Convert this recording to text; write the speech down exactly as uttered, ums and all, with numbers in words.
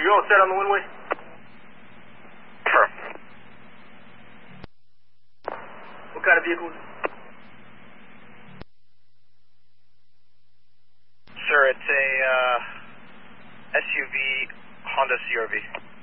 you all set on the one-way? Sure. What kind of vehicle is it? Sir, it's a uh, S U V Honda C R V.